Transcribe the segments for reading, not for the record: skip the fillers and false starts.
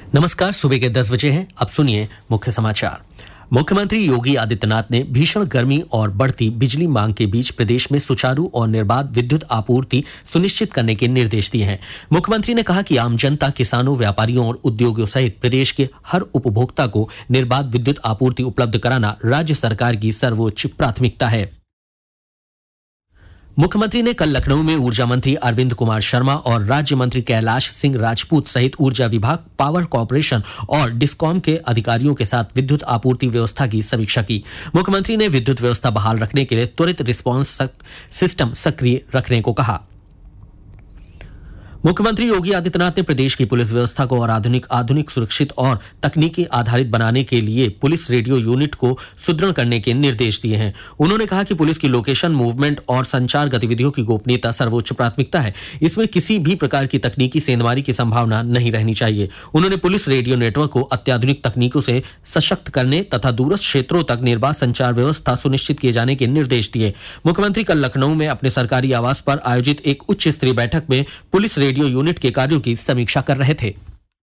नमस्कार, सुबह के 10 बजे हैं। अब सुनिए मुख्य समाचार। मुख्यमंत्री योगी आदित्यनाथ ने भीषण गर्मी और बढ़ती बिजली मांग के बीच प्रदेश में सुचारू और निर्बाध विद्युत आपूर्ति सुनिश्चित करने के निर्देश दिए हैं। मुख्यमंत्री ने कहा कि आम जनता, किसानों, व्यापारियों और उद्योगों सहित प्रदेश के हर उपभोक्ता को निर्बाध विद्युत आपूर्ति उपलब्ध कराना राज्य सरकार की सर्वोच्च प्राथमिकता है। मुख्यमंत्री ने कल लखनऊ में ऊर्जा मंत्री अरविंद कुमार शर्मा और राज्य मंत्री कैलाश सिंह राजपूत सहित ऊर्जा विभाग, पावर कॉर्पोरेशन और डिस्कॉम के अधिकारियों के साथ विद्युत आपूर्ति व्यवस्था की समीक्षा की। मुख्यमंत्री ने विद्युत व्यवस्था बहाल रखने के लिए त्वरित रिस्पांस सिस्टम सक्रिय रखने को कहा। मुख्यमंत्री योगी आदित्यनाथ ने प्रदेश की पुलिस व्यवस्था को और आधुनिक, सुरक्षित और तकनीकी आधारित बनाने के लिए पुलिस रेडियो यूनिट को सुदृढ़ करने के निर्देश दिए हैं। उन्होंने कहा कि पुलिस की लोकेशन, मूवमेंट और संचार गतिविधियों की गोपनीयता सर्वोच्च प्राथमिकता है। इसमें किसी भी प्रकार की तकनीकी सेंधमारी की संभावना नहीं रहनी चाहिए। उन्होंने पुलिस रेडियो नेटवर्क को अत्याधुनिक तकनीकों से सशक्त करने तथा दूरस्थ क्षेत्रों तक निर्बाध संचार व्यवस्था सुनिश्चित किए जाने के निर्देश दिए। मुख्यमंत्री कल लखनऊ में अपने सरकारी आवास पर आयोजित एक उच्च स्तरीय बैठक में पुलिस रेडियो यूनिट के कार्यों की समीक्षा कर रहे थे।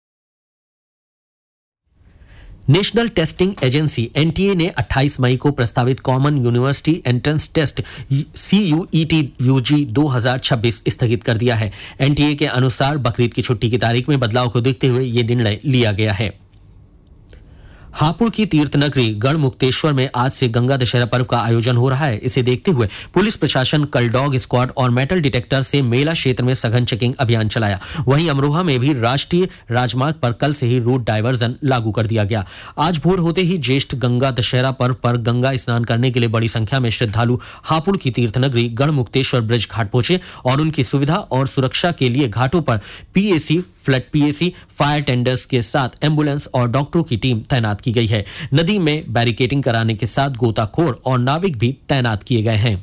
नेशनल टेस्टिंग एजेंसी एनटीए ने 28 मई को प्रस्तावित common university entrance test CUET UG 2026 स्थगित कर दिया है। एनटीए के अनुसार बकरीद की छुट्टी की तारीख में बदलाव को देखते हुए यह निर्णय लिया गया है। हापुड़ की तीर्थ नगरी गढ़मुक्तेश्वर में आज से गंगा दशहरा पर्व का आयोजन हो रहा है। इसे देखते हुए पुलिस प्रशासन कल डॉग स्क्वाड और मेटल डिटेक्टर से मेला क्षेत्र में सघन चेकिंग अभियान चलाया। वहीं अमरोहा में भी राष्ट्रीय राजमार्ग पर कल से ही रूट डायवर्जन लागू कर दिया गया। आज भोर होते ही ज्येष्ठ गंगा दशहरा पर्व पर गंगा स्नान करने के लिए बड़ी संख्या में श्रद्धालु हापुड़ की तीर्थ नगरी गढ़मुक्तेश्वर ब्रिज घाट पहुंचे और उनकी सुविधा और सुरक्षा के लिए घाटों पर PAC, flood PAC, fire tenders के साथ एम्बुलेंस और डॉक्टरों की टीम तैनात की गई है। नदी में बैरिकेडिंग कराने के साथ गोताखोर और नाविक भी तैनात किए गए हैं।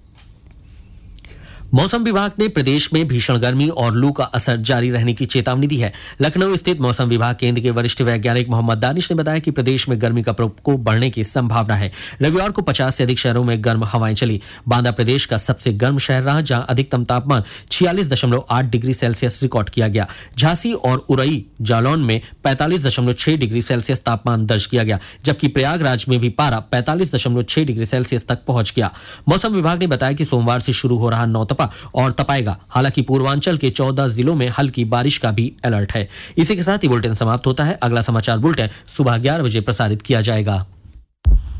मौसम विभाग ने प्रदेश में भीषण गर्मी और लू का असर जारी रहने की चेतावनी दी है। लखनऊ स्थित मौसम विभाग केंद्र के वरिष्ठ वैज्ञानिक मोहम्मद दानिश ने बताया कि प्रदेश में गर्मी का प्रकोप बढ़ने की संभावना है। रविवार को 50 से अधिक शहरों में गर्म हवाएं चली। बांदा प्रदेश का सबसे गर्म शहर रहा, जहां अधिकतम तापमान 46.8 डिग्री सेल्सियस रिकॉर्ड किया गया। झांसी और उरई जालौन में 45.6 डिग्री सेल्सियस तापमान दर्ज किया गया, जबकि प्रयागराज में भी पारा 45.6 डिग्री सेल्सियस तक पहुंच गया। मौसम विभाग ने बताया कि सोमवार से शुरू हो रहा नौतपा और तपाएगा। हालांकि पूर्वांचल के 14 जिलों में हल्की बारिश का भी अलर्ट है। इसी के साथ ही बुलेटिन समाप्त होता है। अगला समाचार बुलेटिन सुबह 11 बजे प्रसारित किया जाएगा।